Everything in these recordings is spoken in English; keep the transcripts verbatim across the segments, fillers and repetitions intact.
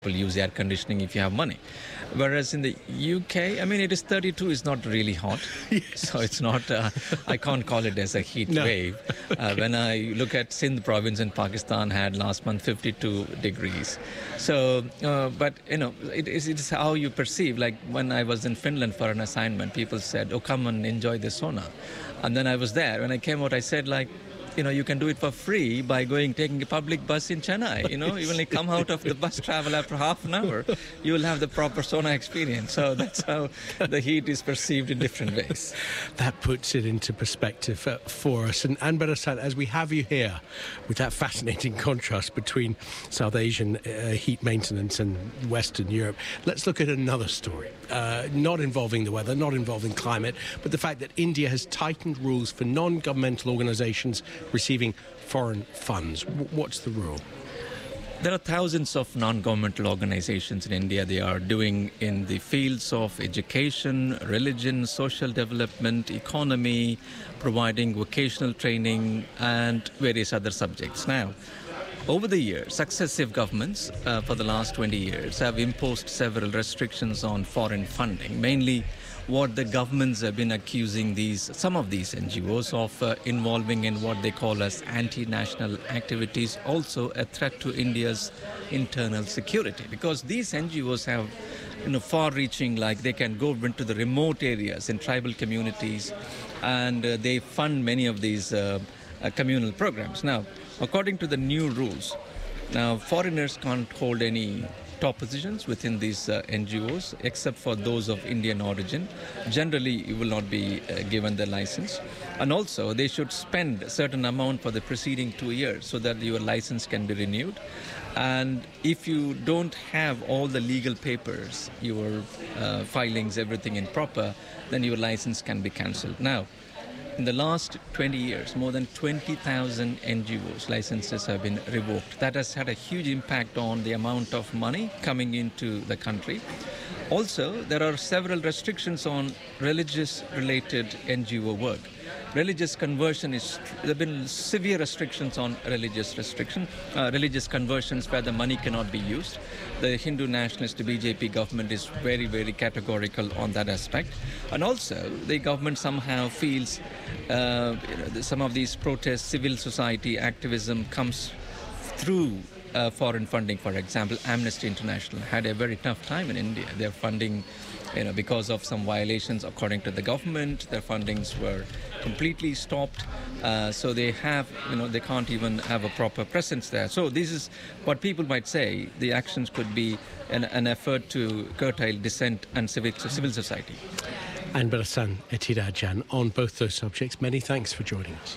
People use air conditioning if you have money. Whereas in the U K, I mean, it is thirty-two is not really hot. Yes. So it's not, uh, I can't call it as a heat No. wave. Uh, Okay. when I look at Sindh province in Pakistan had last month fifty-two degrees. So, uh, but, you know, it is, it is how you perceive. Like when I was in Finland for an assignment, people said, oh, come and enjoy the sauna. And then I was there. When I came out, I said, like, you know, you can do it for free by going, taking a public bus in Chennai. You know, you only come out of the bus travel after half an hour, you will have the proper sauna experience. So that's how the heat is perceived in different ways. That puts it into perspective uh, for us. And Anbar Hassan, as we have you here with that fascinating contrast between South Asian uh, heat maintenance and Western Europe, let's look at another story, uh, not involving the weather, not involving climate, but the fact that India has tightened rules for non-governmental organisations receiving foreign funds. W- what's the rule? There are thousands of non-governmental organizations in India. They are doing in the fields of education, religion, social development, economy, providing vocational training, and various other subjects. Now, over the years, successive governments uh, for the last twenty years have imposed several restrictions on foreign funding, mainly what the governments have been accusing these, some of these N G Os of uh, involving in what they call as anti-national activities, also a threat to India's internal security. Because these N G Os have, you know, far-reaching, like they can go into the remote areas in tribal communities, and uh, they fund many of these uh, uh, communal programs. Now, according to the new rules, now foreigners can't hold any top positions within these uh, N G Os, except for those of Indian origin. Generally, you will not be uh, given the license. And also, they should spend a certain amount for the preceding two years so that your license can be renewed. And if you don't have all the legal papers, your uh, filings, everything in proper, then your license can be cancelled. Now, in the last twenty years, more than twenty thousand N G Os licenses have been revoked. That has had a huge impact on the amount of money coming into the country. Also, there are several restrictions on religious-related N G O work. Religious conversion is, there have been severe restrictions on religious restriction, uh, religious conversions where the money cannot be used. The Hindu nationalist B J P government is very, very categorical on that aspect. And also, the government somehow feels uh, you know, some of these protests, civil society activism comes through uh, foreign funding. For example, Amnesty International had a very tough time in India. Their funding, you know, because of some violations according to the government, their fundings were completely stopped. Uh, so they have, you know, they can't even have a proper presence there. So this is what people might say, the actions could be an, an effort to curtail dissent and civic, civil society. Anbar Hassan, Etirajan, on both those subjects. Many thanks for joining us.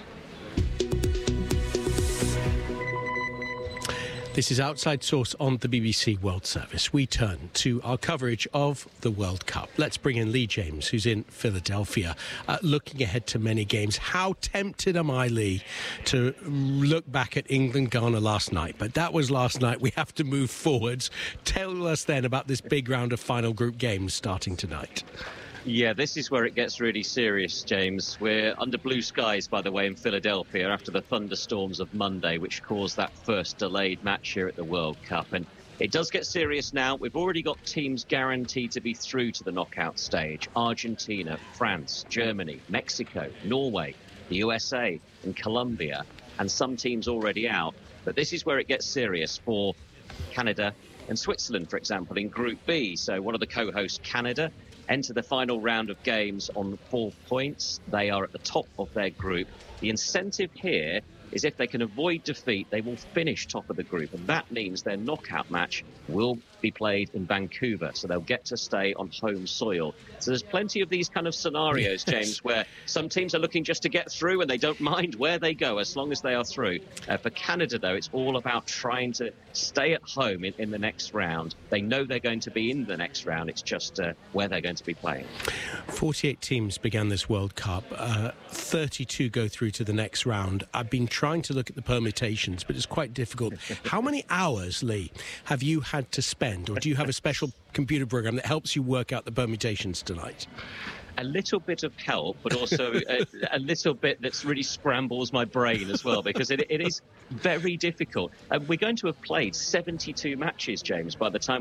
This is Outside Source on the B B C World Service. We turn to our coverage of the World Cup. Let's bring in Lee James, who's in Philadelphia, uh, looking ahead to many games. How tempted am I, Lee, to look back at England-Ghana last night? But that was last night. We have to move forwards. Tell us then about this big round of final group games starting tonight. Yeah, this is where it gets really serious, James. We're under blue skies, by the way, in Philadelphia after the thunderstorms of Monday, which caused that first delayed match here at the World Cup. And it does get serious now. We've already got teams guaranteed to be through to the knockout stage. Argentina, France, Germany, Mexico, Norway, the U S A and Colombia, and some teams already out. But this is where it gets serious for Canada and Switzerland, for example, in Group B. So one of the co-hosts, Canada, enter the final round of games on four points. They are at the top of their group. The incentive here is if they can avoid defeat, they will finish top of the group. And that means their knockout match will be played in Vancouver. So they'll get to stay on home soil. So there's plenty of these kind of scenarios, James, yes, where some teams are looking just to get through and they don't mind where they go as long as they are through. Uh, for Canada, though, it's all about trying to stay at home in, in the next round. They know they're going to be in the next round. It's just uh, where they're going to be playing. forty-eight teams began this World Cup. Uh, thirty-two go through to the next round. I've been trying to look at the permutations, but it's quite difficult. How many hours, Lee, have you had to spend, or do you have a special computer program that helps you work out the permutations tonight? a little bit of help, but also a, a little bit that's really scrambles my brain as well, because it, it is very difficult. Uh, we're going to have played seventy-two matches, James, by the time